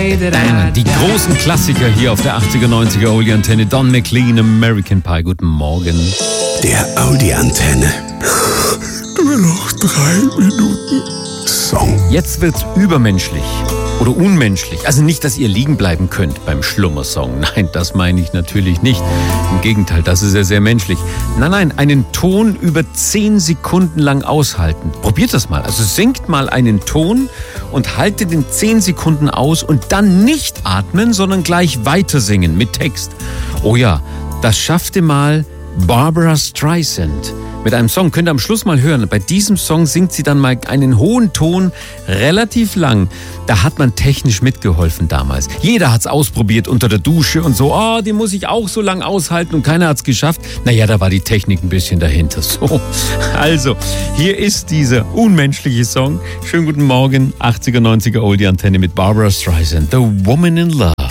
way that I Die großen Klassiker hier auf der 80er, 90er Oldie-Antenne. Don McLean, American Pie. Guten Morgen. Der Audi-Antenne. Nur noch 3 Minuten Song. Jetzt wird's übermenschlich oder unmenschlich. Also nicht, dass ihr liegen bleiben könnt beim Schlummersong. Nein, das meine ich natürlich nicht. Im Gegenteil, das ist ja sehr menschlich. Nein, einen Ton über 10 Sekunden lang aushalten. Probiert das mal. Also singt mal einen Ton und haltet den 10 Sekunden aus und dann nicht atmen, sondern gleich weiter singen mit Text. Oh ja, das schaffte mal Barbra Streisand. Mit einem Song könnt ihr am Schluss mal hören. Bei diesem Song singt sie dann mal einen hohen Ton, relativ lang. Da hat man technisch mitgeholfen damals. Jeder hat's ausprobiert unter der Dusche und so. Oh, den muss ich auch so lang aushalten und keiner hat's geschafft. Naja, da war die Technik ein bisschen dahinter. So, also, hier ist dieser unmenschliche Song. Schönen guten Morgen, 80er, 90er Oldie-Antenne mit Barbra Streisand. The Woman in Love.